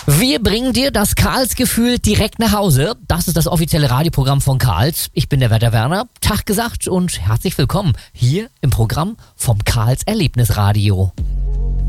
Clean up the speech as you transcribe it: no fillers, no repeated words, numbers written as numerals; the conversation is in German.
Wir bringen dir das Karls-Gefühl direkt nach Hause. Das ist das offizielle Radioprogramm von Karls. Ich bin der Wärter Werner. Tag gesagt und herzlich willkommen hier im Programm vom Karls Erlebnisradio.